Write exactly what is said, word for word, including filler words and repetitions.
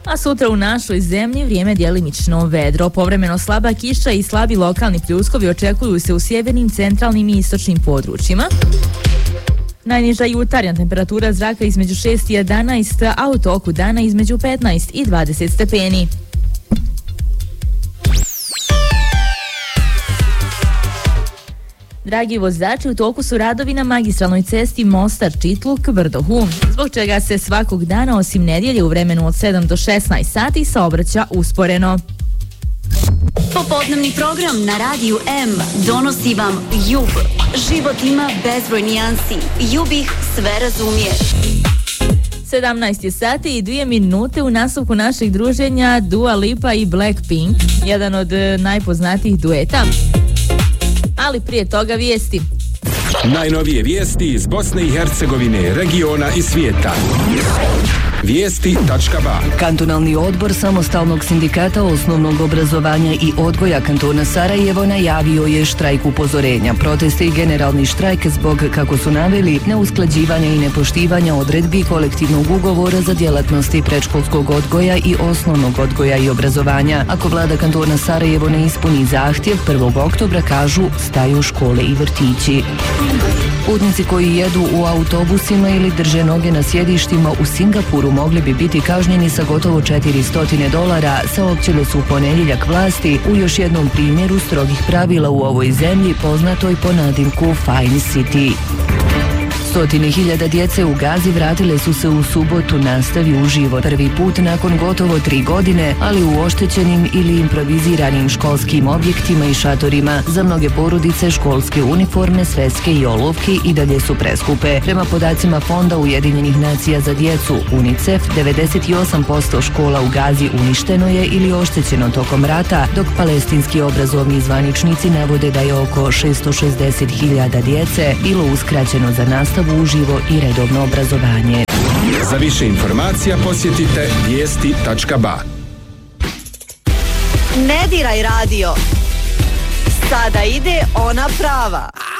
A sutra u našoj zemlji vrijeme djelimično vedro, povremeno slaba kiša i slabi lokalni pljuskovi očekuju se u sjevernim, centralnim i istočnim područjima. Najniža jutarnja temperatura zraka između šest i jedanaest, a u toku dana između petnaest i dvadeset stepeni. Dragi vozači, u toku su radovi na magistralnoj cesti Mostar-Čitluk-Brdo-Hum, zbog čega se svakog dana osim nedjelje u vremenu od sedam do šesnaest sati saobraća usporeno. Popodnevni program na Radiju M donosi vam Jub. Život ima bezbroj nijansi. Jub ih sve razumije. sedamnaest je sati i dvije minute. U nastavku našeg druženja Dua Lipa i Blackpink, jedan od najpoznatijih dueta. Ali prije toga vijesti. Najnovije vijesti iz Bosne i Hercegovine, regiona i svijeta. Vijesti tačka ba. Kantonalni odbor Samostalnog sindikata osnovnog obrazovanja i odgoja kantona Sarajevo najavio je štrajk upozorenja, proteste i generalni štrajk zbog, kako su naveli, neusklađivanja i nepoštivanja odredbi kolektivnog ugovora za djelatnosti predškolskog odgoja i osnovnog odgoja i obrazovanja. Ako vlada kantona Sarajevo ne ispuni zahtjev, prvog oktobra, kažu, staju škole i vrtići. Putnici koji jedu u autobusima ili drže noge na sjedištima u Singapuru mogli bi biti kažnjeni sa gotovo četiristo dolara, saopćile su u ponedjeljak vlasti u još jednom primjeru strogih pravila u ovoj zemlji poznatoj po nadimku Fine City. Stotine hiljada djece u Gazi vratile su se u subotu nastavi uživo. Prvi put nakon gotovo tri godine, ali u oštećenim ili improviziranim školskim objektima i šatorima. Za mnoge porodice školske uniforme, sveske i olovke i dalje su preskupe. Prema podacima Fonda Ujedinjenih nacija za djecu UNICEF, devedeset osam posto škola u Gazi uništeno je ili oštećeno tokom rata, dok palestinski obrazovni zvaničnici navode da je oko šesto šezdeset hiljada djece bilo uskraćeno za nastavu uživo i redovno obrazovanje. Za više informacija posjetite vijesti tačka ba. Ne diraj radio. Sada ide ona prava.